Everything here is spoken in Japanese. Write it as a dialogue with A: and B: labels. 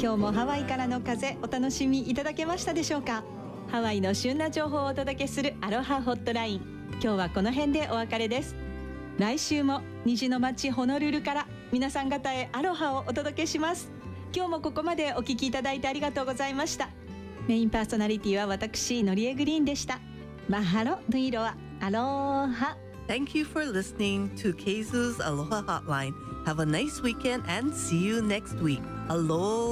A: 今日もハワイからの風お楽しみいただけましたでしょうか。ハワイの旬な情報をお届けするアロハホットライン、今日はこの辺でお別れです。来週も虹の街ホノルルから皆さん方へアロハをお届けします。今日もここまでお聞きいただいてありがとうございました。メインパーソナリティは私ノリエグリーンでした。マハロヌイロアアロハ。
B: Thank you for listening to Keizu's Aloha Hotline. Have a nice weekend and see you next week. Aloha.